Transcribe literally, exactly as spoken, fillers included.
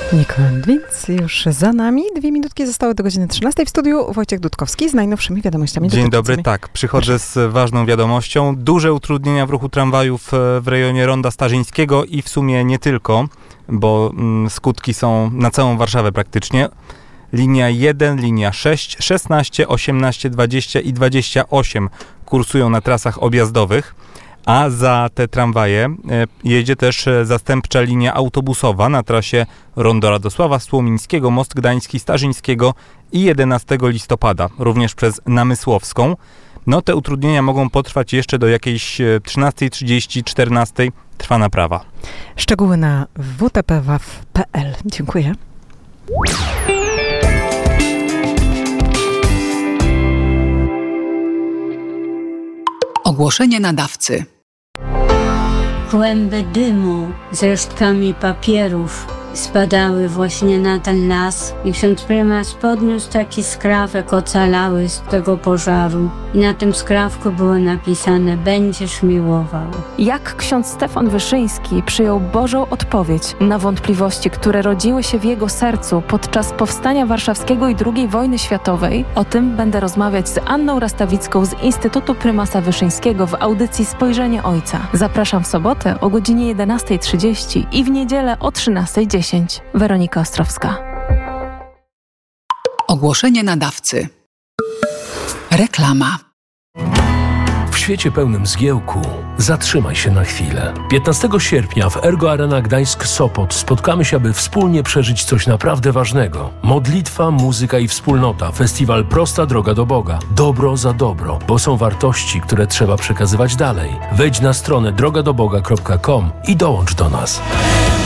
Więc już za nami. Dwie minutki zostały do godziny trzynastej. W studiu Wojciech Dudkowski z najnowszymi wiadomościami. Dzień dobry, tak. Przychodzę z ważną wiadomością. Duże utrudnienia w ruchu tramwajów w rejonie Ronda Starzyńskiego i w sumie nie tylko, bo mm, skutki są na całą Warszawę praktycznie. Linia jeden, linia sześć, szesnaście, osiemnaście, dwadzieścia i dwadzieścia osiem kursują na trasach objazdowych. A za te tramwaje jedzie też zastępcza linia autobusowa na trasie Rondo Radosława Słomińskiego, Most Gdański, Starzyńskiego i jedenastego listopada, również przez Namysłowską. No te utrudnienia mogą potrwać jeszcze do jakiejś trzynastej trzydzieści, czternastej. Trwa naprawa. Szczegóły na w t p w a w kropka p l. Dziękuję. Ogłoszenie nadawcy. Kłęby dymu z resztkami papierów spadały właśnie na ten las i ksiądz prymas podniósł taki skrawek ocalały z tego pożaru i na tym skrawku było napisane: będziesz miłował. Jak ksiądz Stefan Wyszyński przyjął Bożą odpowiedź na wątpliwości, które rodziły się w jego sercu podczas powstania warszawskiego i drugiej wojny światowej, o tym będę rozmawiać z Anną Rastawicką z Instytutu Prymasa Wyszyńskiego w audycji Spojrzenie Ojca. Zapraszam w sobotę o godzinie jedenastej trzydzieści i w niedzielę o trzynastej dziesięć. Weronika Ostrowska. Ogłoszenie nadawcy. Reklama. W świecie pełnym zgiełku zatrzymaj się na chwilę. piętnastego sierpnia w Ergo Arena Gdańsk-Sopot spotkamy się, aby wspólnie przeżyć coś naprawdę ważnego. Modlitwa, muzyka i wspólnota. Festiwal Prosta droga do Boga. Dobro za dobro, bo są wartości, które trzeba przekazywać dalej. Wejdź na stronę droga do boga kropka com i dołącz do nas.